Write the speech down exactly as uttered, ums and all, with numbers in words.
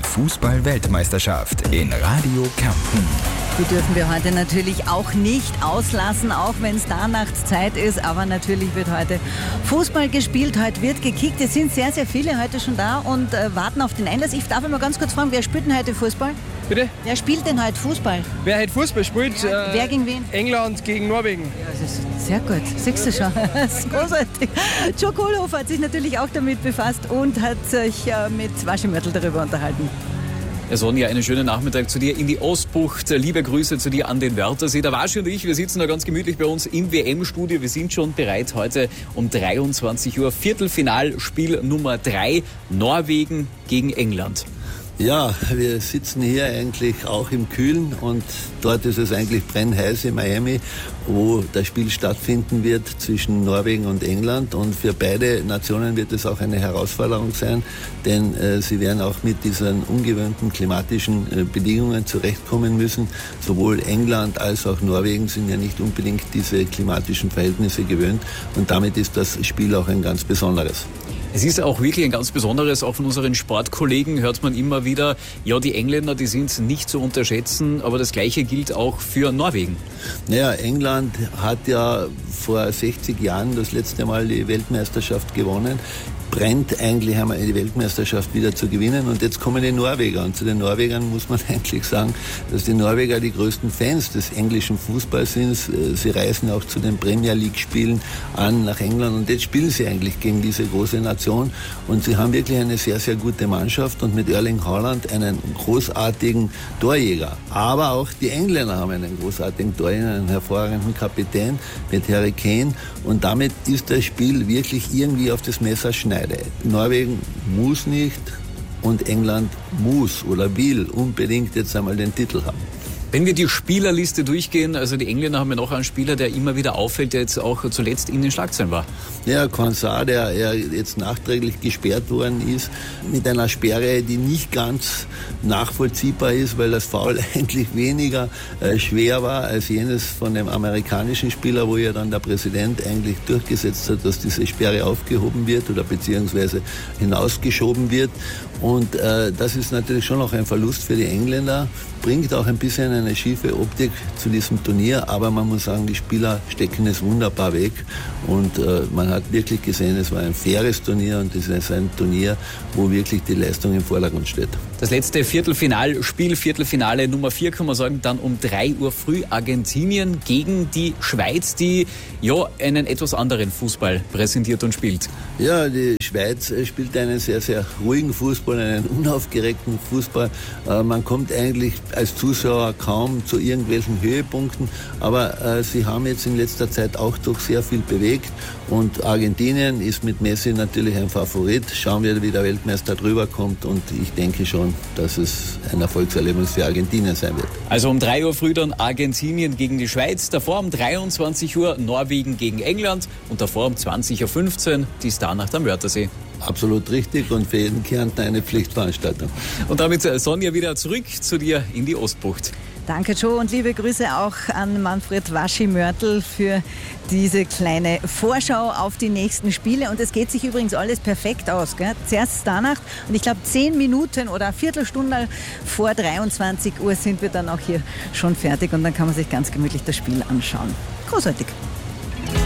Fußball-Weltmeisterschaft in Radio Kärnten. Die dürfen wir heute natürlich auch nicht auslassen, auch wenn es Darnachtszeit ist. Aber natürlich wird heute Fußball gespielt, heute wird gekickt. Es sind sehr, sehr viele heute schon da und äh, warten auf den Einlass. Ich darf mal ganz kurz fragen, wer spielt denn heute Fußball? Bitte? Wer spielt denn heute Fußball? Wer heute Fußball spielt? Ja, äh, wer gegen wen? England gegen Norwegen. Ja, das ist sehr gut. Siehst du schon. Das ist großartig. Joe Kohlhofer hat sich natürlich auch damit befasst und hat sich äh, mit Waschi Mörtel darüber unterhalten. Ja, Sonja, einen schönen Nachmittag zu dir in die Ostbucht. Liebe Grüße zu dir an den Wörthersee. Der Waschi und ich, wir sitzen da ganz gemütlich bei uns im W M-Studio. Wir sind schon bereit heute um dreiundzwanzig Uhr. Viertelfinalspiel Nummer drei, Norwegen gegen England. Ja, wir sitzen hier eigentlich auch im Kühlen und dort ist es eigentlich brennheiß in Miami, wo das Spiel stattfinden wird zwischen Norwegen und England. Und für beide Nationen wird es auch eine Herausforderung sein, denn äh, sie werden auch mit diesen ungewöhnten klimatischen äh, Bedingungen zurechtkommen müssen. Sowohl England als auch Norwegen sind ja nicht unbedingt diese klimatischen Verhältnisse gewöhnt und damit ist das Spiel auch ein ganz besonderes. Es ist auch wirklich ein ganz besonderes, auch von unseren Sportkollegen hört man immer wieder, ja, die Engländer, die sind nicht zu unterschätzen, aber das Gleiche gilt auch für Norwegen. Naja, England hat ja vor sechzig Jahren das letzte Mal die Weltmeisterschaft gewonnen. Brennt eigentlich einmal die Weltmeisterschaft wieder zu gewinnen und jetzt kommen die Norweger und zu den Norwegern muss man eigentlich sagen, dass die Norweger die größten Fans des englischen Fußballs sind. Sie reisen auch zu den Premier League Spielen an nach England und jetzt spielen sie eigentlich gegen diese große Nation und sie haben wirklich eine sehr, sehr gute Mannschaft und mit Erling Haaland einen großartigen Torjäger. Aber auch die Engländer haben einen großartigen Torjäger, einen hervorragenden Kapitän mit Harry Kane und damit ist das Spiel wirklich irgendwie auf das Messer schneiden. Norwegen muss nicht und England muss oder will unbedingt jetzt einmal den Titel haben. Wenn wir die Spielerliste durchgehen, also die Engländer haben ja noch einen Spieler, der immer wieder auffällt, der jetzt auch zuletzt in den Schlagzeilen war. Ja, Konsa, der er jetzt nachträglich gesperrt worden ist, mit einer Sperre, die nicht ganz nachvollziehbar ist, weil das Foul eigentlich weniger äh, schwer war als jenes von dem amerikanischen Spieler, wo ja dann der Präsident eigentlich durchgesetzt hat, dass diese Sperre aufgehoben wird oder beziehungsweise hinausgeschoben wird. Und äh, das ist natürlich schon auch ein Verlust für die Engländer, bringt auch ein bisschen eine schiefe Optik zu diesem Turnier, aber man muss sagen, die Spieler stecken es wunderbar weg und äh, man hat wirklich gesehen, es war ein faires Turnier und es ist ein Turnier, wo wirklich die Leistung im Vordergrund steht. Das letzte Viertelfinalspiel, Viertelfinale Nummer vier, kann man sagen, dann um drei Uhr früh Argentinien gegen die Schweiz, die ja einen etwas anderen Fußball präsentiert und spielt. Ja, die Schweiz spielt einen sehr, sehr ruhigen Fußball, einen unaufgeregten Fußball. Äh, man kommt eigentlich als Zuschauer kaum zu irgendwelchen Höhepunkten, aber äh, sie haben jetzt in letzter Zeit auch doch sehr viel bewegt und Argentinien ist mit Messi natürlich ein Favorit. Schauen wir, wie der Weltmeister drüber kommt und ich denke schon, dass es ein Erfolgserlebnis für Argentinien sein wird. Also um drei Uhr früh dann Argentinien gegen die Schweiz, davor um dreiundzwanzig Uhr Norwegen gegen England und davor um zwanzig Uhr fünfzehn die Starnacht am Wörthersee. Absolut richtig und für jeden Kärntner eine Pflichtveranstaltung. Und damit Sonja wieder zurück zu dir in die Ostbucht. Danke, Joe, und liebe Grüße auch an Manfred Waschi Mörtel für diese kleine Vorschau auf die nächsten Spiele. Und es geht sich übrigens alles perfekt aus, gell? Zuerst Starnacht und ich glaube zehn Minuten oder eine Viertelstunde vor dreiundzwanzig Uhr sind wir dann auch hier schon fertig und dann kann man sich ganz gemütlich das Spiel anschauen. Großartig.